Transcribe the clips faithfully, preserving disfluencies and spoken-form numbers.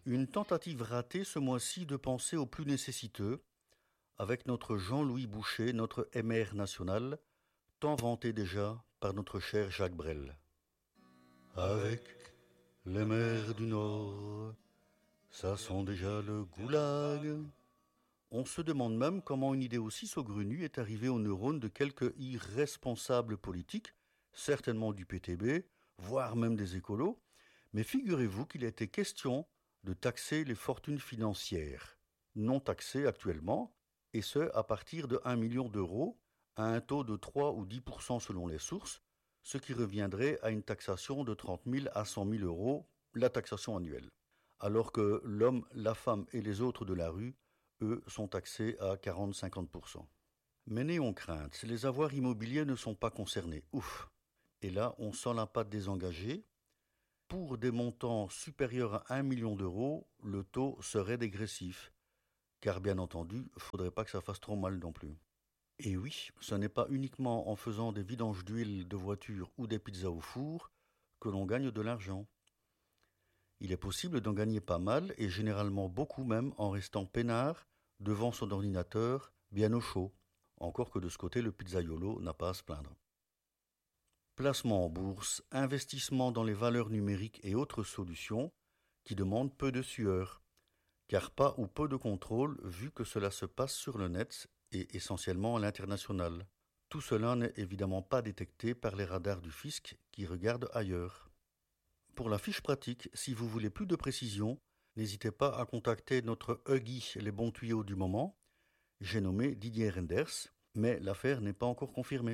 Une tentative ratée ce mois-ci de penser aux plus nécessiteux, avec notre Jean-Louis Boucher, notre M R national, tant vanté déjà par notre cher Jacques Brel. Avec les mers du Nord, ça sent déjà le goulag. On se demande même comment une idée aussi saugrenue est arrivée aux neurones de quelques irresponsables politiques, certainement du P T B, voire même des écolos, mais figurez-vous qu'il était question de taxer les fortunes financières, non taxées actuellement, et ce à partir de un million d'euros, à un taux de trois ou dix pour cent selon les sources, ce qui reviendrait à une taxation de trente mille à cent mille euros, la taxation annuelle. Alors que l'homme, la femme et les autres de la rue, eux, sont taxés à quarante à cinquante pour cent. Mais n'ayons crainte, les avoirs immobiliers ne sont pas concernés. Ouf. Et là, on sent la patte désengagée. Pour des montants supérieurs à un million d'euros, le taux serait dégressif. Car bien entendu, il ne faudrait pas que ça fasse trop mal non plus. Et oui, ce n'est pas uniquement en faisant des vidanges d'huile de voiture ou des pizzas au four que l'on gagne de l'argent. Il est possible d'en gagner pas mal, et généralement beaucoup même, en restant peinard devant son ordinateur, bien au chaud. Encore que de ce côté, le pizzaiolo n'a pas à se plaindre. Placement en bourse, investissement dans les valeurs numériques et autres solutions qui demandent peu de sueur, car pas ou peu de contrôle vu que cela se passe sur le net et essentiellement à l'international. Tout cela n'est évidemment pas détecté par les radars du fisc qui regardent ailleurs. Pour la fiche pratique, si vous voulez plus de précision, n'hésitez pas à contacter notre Huggy les bons tuyaux du moment. J'ai nommé Didier Renders, mais l'affaire n'est pas encore confirmée.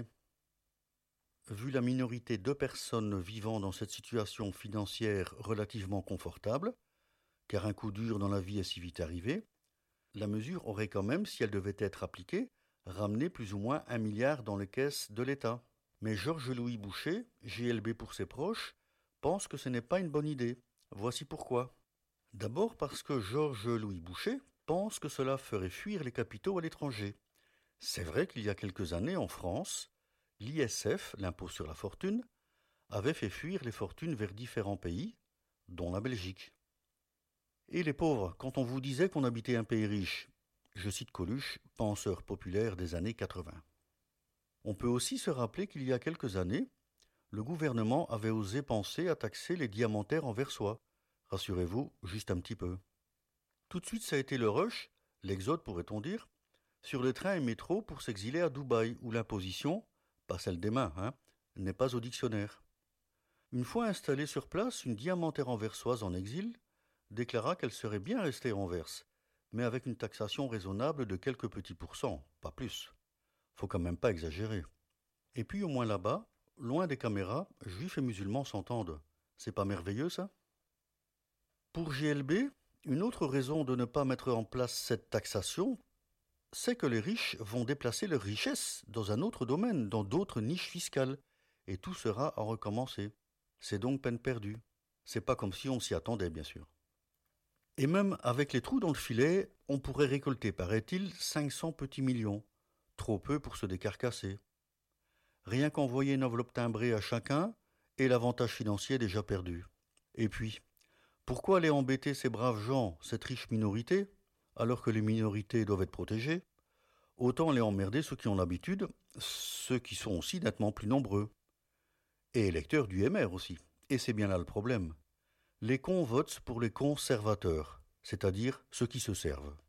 Vu la minorité de personnes vivant dans cette situation financière relativement confortable, car un coup dur dans la vie est si vite arrivé, la mesure aurait quand même, si elle devait être appliquée, ramené plus ou moins un milliard dans les caisses de l'État. Mais Georges-Louis Boucher, G L B pour ses proches, pense que ce n'est pas une bonne idée. Voici pourquoi. D'abord parce que Georges-Louis Boucher pense que cela ferait fuir les capitaux à l'étranger. C'est vrai qu'il y a quelques années, en France, l'I S F, l'impôt sur la fortune, avait fait fuir les fortunes vers différents pays, dont la Belgique. Et les pauvres, quand on vous disait qu'on habitait un pays riche, je cite Coluche, penseur populaire des années quatre-vingts. On peut aussi se rappeler qu'il y a quelques années, le gouvernement avait osé penser à taxer les diamantaires en Versoix. Rassurez-vous, juste un petit peu. Tout de suite, ça a été le rush, l'exode pourrait-on dire, sur les trains et métros pour s'exiler à Dubaï, où l'imposition, pas celle des mains, hein, n'est pas au dictionnaire. Une fois installée sur place, une diamantaire anversoise en exil déclara qu'elle serait bien restée à Anvers, mais avec une taxation raisonnable de quelques petits pourcents, pas plus. Faut quand même pas exagérer. Et puis au moins là-bas, loin des caméras, juifs et musulmans s'entendent. C'est pas merveilleux ça ? Pour G L B, une autre raison de ne pas mettre en place cette taxation, c'est que les riches vont déplacer leurs richesses dans un autre domaine, dans d'autres niches fiscales, et tout sera à recommencer. C'est donc peine perdue. C'est pas comme si on s'y attendait, bien sûr. Et même avec les trous dans le filet, on pourrait récolter, paraît-il, cinq cents petits millions. Trop peu pour se décarcasser. Rien qu'envoyer une enveloppe timbrée à chacun, et l'avantage financier déjà perdu. Et puis, pourquoi aller embêter ces braves gens, cette riche minorité, alors que les minorités doivent être protégées ? Autant les emmerder ceux qui ont l'habitude, ceux qui sont aussi nettement plus nombreux. Et électeurs du M R aussi. Et c'est bien là le problème. Les cons votent pour les conservateurs, c'est-à-dire ceux qui se servent.